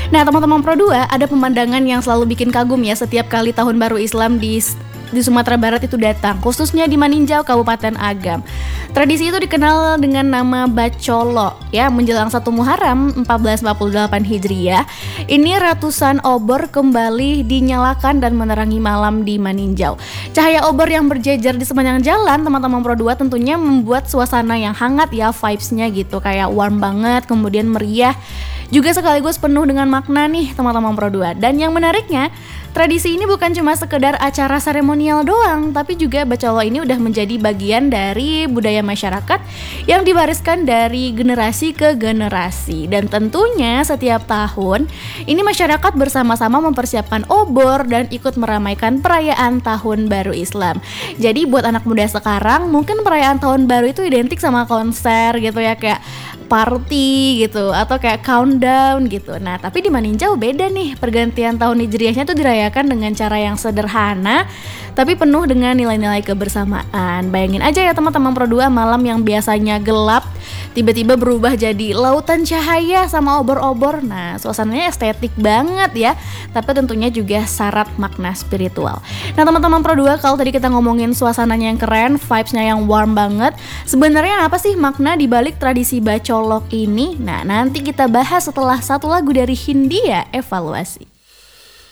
Nah, teman-teman Pro 2, ada pemandangan yang selalu bikin kagum ya setiap kali Tahun Baru Islam di Sumatera Barat itu datang, khususnya di Maninjau, Kabupaten Agam. Tradisi itu dikenal dengan nama Bacolo ya, menjelang 1 Muharram 1448 Hijriah. Ini ratusan obor kembali dinyalakan dan menerangi malam di Maninjau. Cahaya obor yang berjejer di sepanjang jalan teman-teman Pro 2 tentunya membuat suasana yang hangat ya, vibes-nya gitu, kayak warm banget, kemudian meriah, juga sekaligus penuh dengan makna nih teman-teman Pro 2. Dan yang menariknya, tradisi ini bukan cuma sekedar acara seremonial doang, tapi juga Bacolo ini udah menjadi bagian dari budaya masyarakat yang diwariskan dari generasi ke generasi. Dan tentunya setiap tahun ini masyarakat bersama-sama mempersiapkan obor dan ikut meramaikan perayaan Tahun Baru Islam. Jadi buat anak muda sekarang, mungkin perayaan Tahun Baru itu identik sama konser gitu ya, kayak party gitu atau kayak countdown gitu. Nah, tapi di Maninjau beda nih, pergantian tahun Hijriahnya tuh dirayakan dengan cara yang sederhana tapi penuh dengan nilai-nilai kebersamaan. Bayangin aja ya teman-teman Pro 2, malam yang biasanya gelap tiba-tiba berubah jadi lautan cahaya sama obor-obor. Nah, suasananya estetik banget ya, tapi tentunya juga syarat makna spiritual. Nah, teman-teman Pro 2, kalau tadi kita ngomongin suasananya yang keren, vibes-nya yang warm banget, sebenarnya apa sih makna dibalik tradisi Bacolok ini? Nah, nanti kita bahas setelah satu lagu dari Hindia Evaluasi.